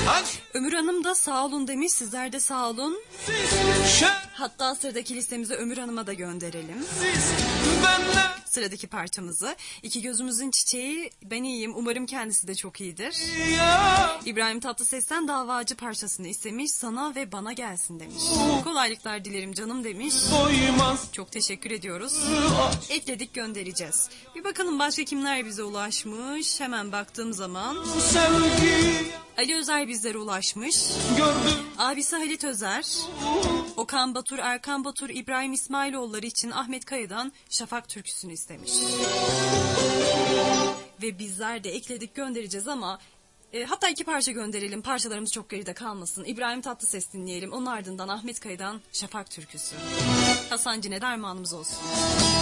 Ömür Hanım da sağ olun demiş. Sizler de sağ olun. Hatta sıradaki listemize Ömür Hanım'a da gönderelim. Sıradaki parçamızı. İki gözümüzün çiçeği, ben iyiyim. Umarım kendisi de çok iyidir. İbrahim Tatlıses'ten Davacı parçasını istemiş. Sana ve bana gelsin demiş. Kolaylıklar dilerim canım demiş. Çok teşekkür ediyoruz. Ekledik, göndereceğiz. Bir bakalım başka kimler bize ulaşmış. Hemen baktığım zaman Ali Özer bizlere ulaşmış. Abisi Halit Özer, Okan Batur, Erkan Batur, İbrahim İsmailoğulları için Ahmet Kaya'dan Şafak türküsünü istemiş. Ve bizler de ekledik, göndereceğiz ama hatta iki parça gönderelim. Parçalarımız çok geride kalmasın. İbrahim Tatlıses dinleyelim. Onun ardından Ahmet Kaya'dan Şafak türküsü. Hasan Cine dermanımız olsun.